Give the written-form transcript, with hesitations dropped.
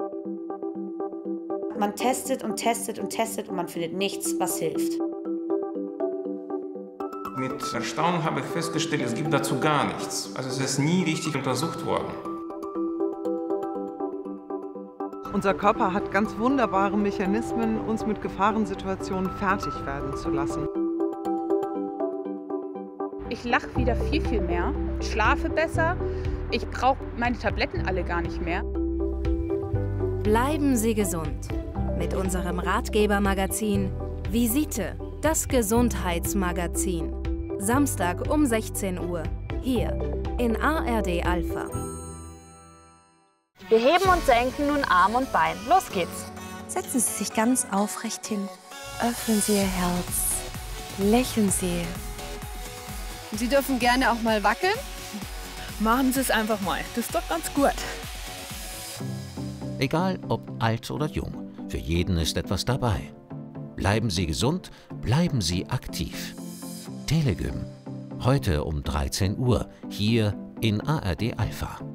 Man testet und testet und testet und man findet nichts, was hilft. Mit Erstaunen habe ich festgestellt, es gibt dazu gar nichts. Also es ist nie richtig untersucht worden. Unser Körper hat ganz wunderbare Mechanismen, uns mit Gefahrensituationen fertig werden zu lassen. Ich lache wieder viel mehr, schlafe besser, ich brauche meine Tabletten alle gar nicht mehr. Bleiben Sie gesund mit unserem Ratgebermagazin Visite, das Gesundheitsmagazin. Samstag um 16 Uhr, hier in ARD Alpha. Wir heben und senken nun Arm und Bein. Los geht's. Setzen Sie sich ganz aufrecht hin. Öffnen Sie Ihr Herz. Lächeln Sie. Sie dürfen gerne auch mal wackeln. Machen Sie es einfach mal. Das ist doch ganz gut. Egal ob alt oder jung, für jeden ist etwas dabei. Bleiben Sie gesund, bleiben Sie aktiv. Telegym. Heute um 13 Uhr, hier in ARD Alpha.